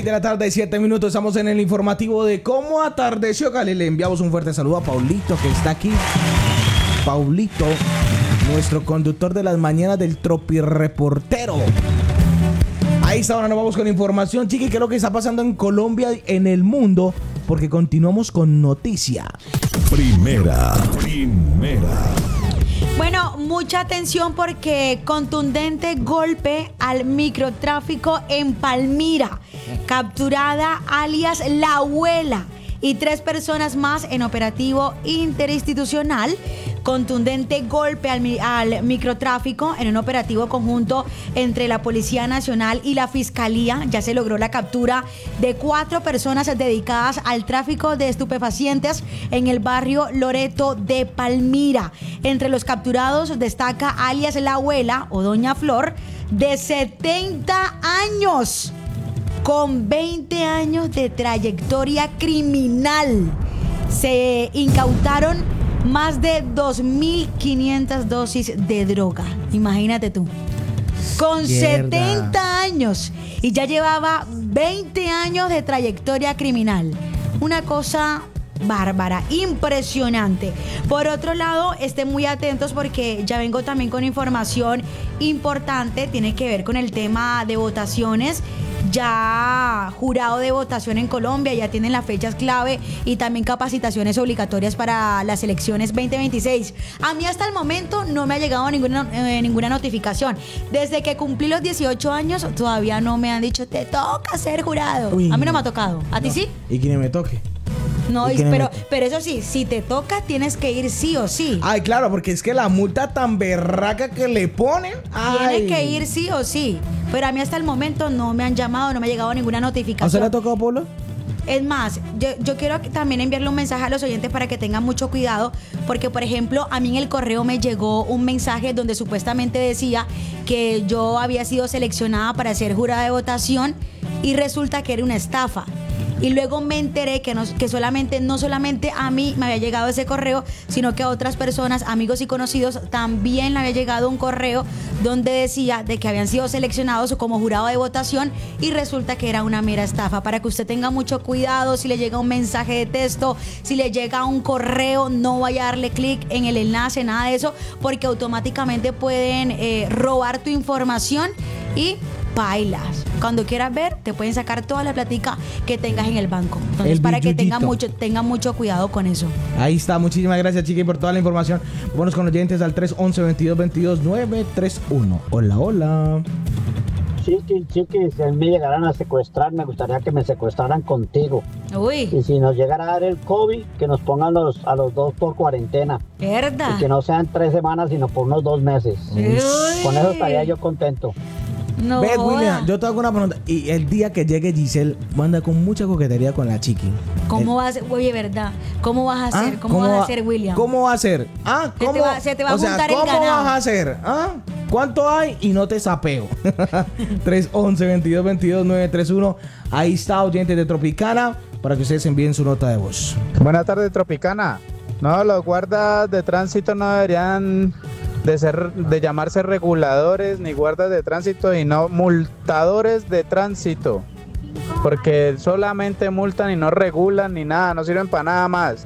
6 de la tarde, 7 minutos. Estamos en el informativo de cómo atardeció Cali. Le enviamos un fuerte saludo a Paulito, que está aquí. Paulito, nuestro conductor de las mañanas del Tropireportero. Ahí está, ahora nos vamos con información, chiqui, ¿qué es lo que está pasando en Colombia, en el mundo? Porque continuamos con noticia. Primera. Bueno, mucha atención porque contundente golpe al microtráfico en Palmira. Capturada alias La Abuela y 3 personas más en operativo interinstitucional. Contundente golpe al microtráfico en un operativo conjunto entre la Policía Nacional y la Fiscalía. Ya se logró la captura de 4 personas dedicadas al tráfico de estupefacientes en el barrio Loreto de Palmira. Entre los capturados destaca alias La Abuela o Doña Flor, de 70 años, con 20 años de trayectoria criminal. Se incautaron más de 2.500 dosis de droga. Imagínate tú. Con 70 años. Y ya llevaba 20 años de trayectoria criminal. Una cosa bárbara, impresionante. Por otro lado, estén muy atentos porque ya vengo también con información importante. Tiene que ver con el tema de votaciones. Ya jurado de votación en Colombia, ya tienen las fechas clave y también capacitaciones obligatorias para las elecciones 2026. A mí hasta el momento no me ha llegado ninguna notificación. Desde que cumplí los 18 años todavía no me han dicho te toca ser jurado. Uy, a mí no me ha tocado. ¿A ti sí? ¿Y quién me toque? No, pero eso sí, si te toca tienes que ir sí o sí. Ay, claro, porque es que la multa tan berraca que le ponen. Tienes que ir sí o sí. Pero a mí hasta el momento no me han llamado, no me ha llegado ninguna notificación. ¿A usted le ha tocado, Polo? Es más, yo quiero también enviarle un mensaje a los oyentes para que tengan mucho cuidado, porque por ejemplo a mí en el correo me llegó un mensaje donde supuestamente decía que yo había sido seleccionada para ser jurada de votación y resulta que era una estafa. Y luego me enteré que no solamente a mí me había llegado ese correo, sino que a otras personas, amigos y conocidos, también le había llegado un correo donde decía de que habían sido seleccionados como jurado de votación y resulta que era una mera estafa. Para que usted tenga mucho cuidado, si le llega un mensaje de texto, si le llega un correo, no vaya a darle clic en el enlace, nada de eso, porque automáticamente pueden robar tu información y bailas. Cuando quieras ver, te pueden sacar toda la platica que tengas en el banco. Entonces, para que tengan mucho cuidado con eso. Ahí está. Muchísimas gracias, Chiqui, por toda la información. Vámonos con los oyentes al 311-2222-931. Hola. Chiqui, si a mí me llegaran a secuestrar, me gustaría que me secuestraran contigo. Uy. Y si nos llegara a dar el COVID, que nos pongan a los 2 por cuarentena. ¿Verdad? Y que no sean 3 semanas, sino por unos 2 meses. Uy. Con eso estaría yo contento. No. Ve, William, yo te hago una pregunta. Y el día que llegue Giselle, va a andar con mucha coquetería con la Chiqui. ¿Cómo vas a hacer? Oye, ¿verdad? ¿Cómo vas a hacer? ¿Cómo vas a hacer, William? ¿Cómo va a ser? ¿Cómo? Se te va a juntar el ¿cómo ganado. vas a hacer? ¿Cuánto hay? Y no te sapeo. 311-2222-931. Ahí está, oyentes de Tropicana, para que ustedes envíen su nota de voz. Buenas tardes, Tropicana. No, los guardas de tránsito no deberían de llamarse reguladores ni guardas de tránsito y no multadores de tránsito, porque solamente multan y no regulan ni nada, no sirven para nada más.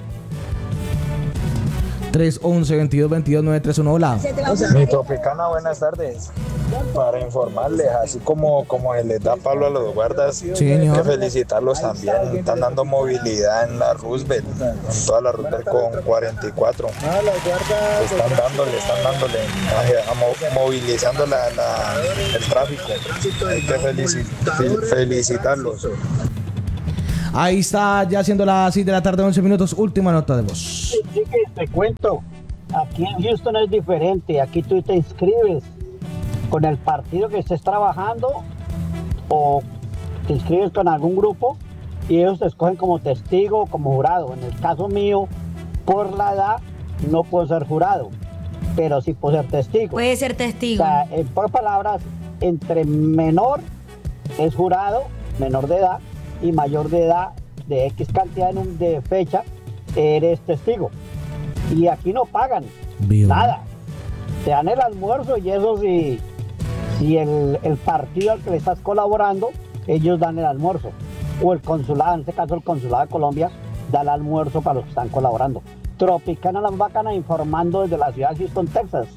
311-2222-931. Hola. Mi Tropicana, buenas tardes. Para informarles, así como se les da palo a los guardas, hay que felicitarlos también. Están dando movilidad en la Roosevelt, en toda la Roosevelt con 44. Están dándole, movilizando el tráfico. Hay que felicitarlos. Ahí está, ya siendo las 6 de la tarde, 11 minutos. Última nota de voz. Sí, te cuento. Aquí en Houston es diferente. Aquí tú te inscribes con el partido que estés trabajando o te inscribes con algún grupo y ellos te escogen como testigo o como jurado. En el caso mío, por la edad, no puedo ser jurado, pero sí puedo ser testigo. Puede ser testigo. O sea, en pocas palabras, entre menor es jurado, menor de edad, y mayor de edad, de X cantidad de fecha, eres testigo. Y aquí no pagan nada. Te dan el almuerzo y eso si el partido al que le estás colaborando ellos dan el almuerzo. O el consulado, en este caso el consulado de Colombia, da el almuerzo para los que están colaborando. Tropicana la Bacana informando desde la ciudad de Houston, Texas.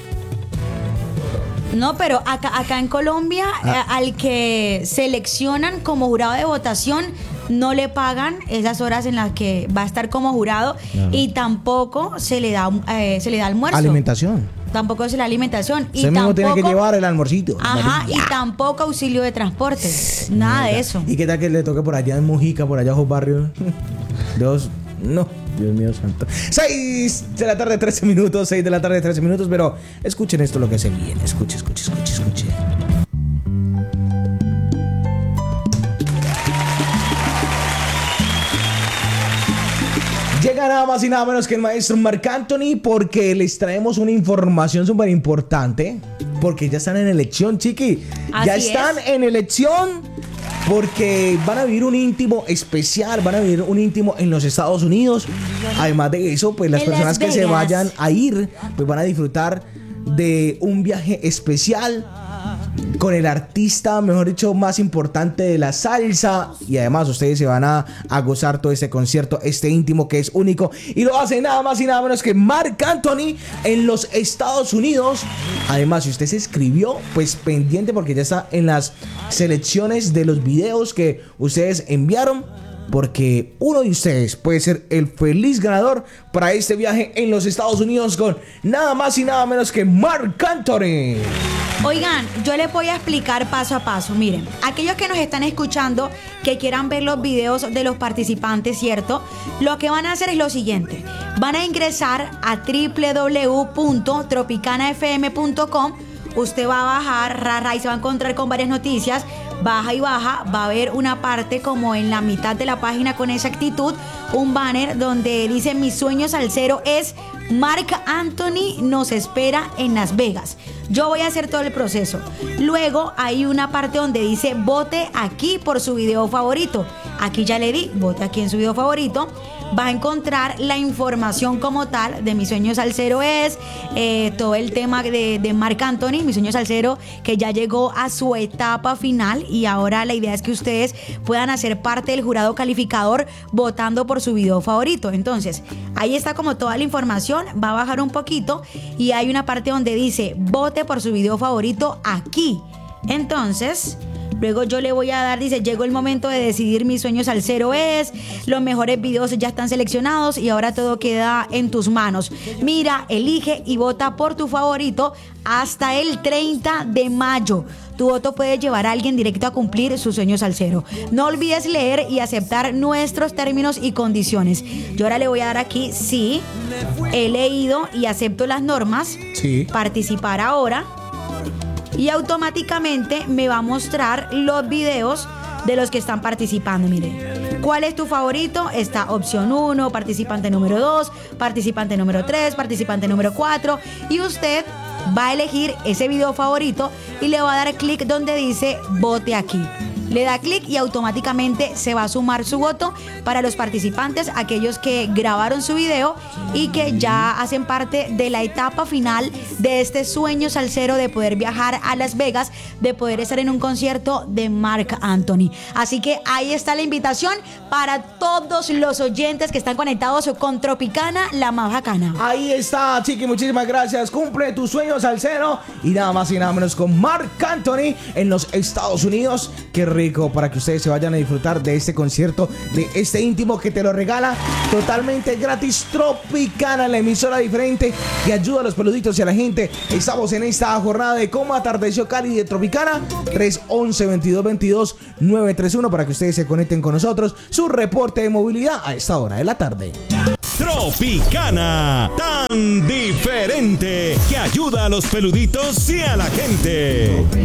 No, pero acá en Colombia, al que seleccionan como jurado de votación, no le pagan esas horas en las que va a estar como jurado, y tampoco se le da almuerzo. Alimentación. Tampoco se le da alimentación. Usted mismo tiene que llevar el almuercito. Ajá, y tampoco auxilio de transporte. Nada de eso. ¿Y qué tal que le toque por allá en Mujica, por allá en los barrios? Dios, no. Dios mío santo. 6 de la tarde, 13 minutos. 6 de la tarde, 13 minutos. Pero escuchen esto lo que se viene. Escuche. Llega nada más y nada menos que el maestro Marc Anthony, porque les traemos una información súper importante. Porque ya están en elección, chiqui. Ya están en elección. Porque van a vivir un íntimo especial, van a vivir un íntimo en los Estados Unidos. Además de eso, pues las personas que se vayan a ir, pues van a disfrutar de un viaje especial con el artista, mejor dicho, más importante de la salsa. Y además ustedes se van a gozar todo este concierto, este íntimo que es único. Y lo hace nada más y nada menos que Marc Anthony en los Estados Unidos. Además, si usted se inscribió, pues pendiente, porque ya está en las selecciones de los videos que ustedes enviaron, porque uno de ustedes puede ser el feliz ganador para este viaje en los Estados Unidos con nada más y nada menos que Marc Anthony. Oigan, yo les voy a explicar paso a paso. Miren, aquellos que nos están escuchando, que quieran ver los videos de los participantes, ¿cierto? Lo que van a hacer es lo siguiente. Van a ingresar a www.tropicanafm.com. Usted va a bajar, y se va a encontrar con varias noticias. Baja y baja, va a haber una parte como en la mitad de la página con exactitud, un banner donde dice: mi sueño salsero es Marc Anthony nos espera en Las Vegas. Yo voy a hacer todo el proceso. Luego hay una parte donde dice: vote aquí por su video favorito. Aquí ya le di, vote aquí en su video favorito. Va a encontrar la información como tal de Mi Sueño Salsero es, todo el tema de Marc Anthony, Mi Sueño Salsero, que ya llegó a su etapa final, y ahora la idea es que ustedes puedan hacer parte del jurado calificador votando por su video favorito. Entonces, ahí está como toda la información. Va a bajar un poquito y hay una parte donde dice: vote por su video favorito aquí. Entonces, luego yo le voy a dar, dice: llegó el momento de decidir, Mi Sueño Salsero es, los mejores videos ya están seleccionados y ahora todo queda en tus manos. Mira, elige y vota por tu favorito hasta el 30 de mayo. Tu voto puede llevar a alguien directo a cumplir su sueño salsero. No olvides leer y aceptar nuestros términos y condiciones. Yo ahora le voy a dar aquí: sí, he leído y acepto las normas. Sí. Participar ahora. Y automáticamente me va a mostrar los videos de los que están participando. Miren, ¿cuál es tu favorito? Está opción 1, participante número 2, participante número 3, participante número 4. Y usted va a elegir ese video favorito y le va a dar clic donde dice: vote aquí. Le da clic y automáticamente se va a sumar su voto para los participantes, aquellos que grabaron su video y que ya hacen parte de la etapa final de este sueño salsero de poder viajar a Las Vegas, de poder estar en un concierto de Marc Anthony. Así que ahí está la invitación para todos los oyentes que están conectados con Tropicana, la más bacana. Ahí está, chiqui, muchísimas gracias. Cumple tu sueño salsero y nada más y nada menos con Marc Anthony en los Estados Unidos. Qué rico, para que ustedes se vayan a disfrutar de este concierto, de este íntimo que te lo regala totalmente gratis Tropicana, la emisora diferente que ayuda a los peluditos y a la gente. Estamos en esta jornada de Cómo Atardeció Cali de Tropicana. 311-2222-931 para que ustedes se conecten con nosotros. Su reporte de movilidad a esta hora de la tarde. Tropicana, tan diferente que ayuda a los peluditos y a la gente.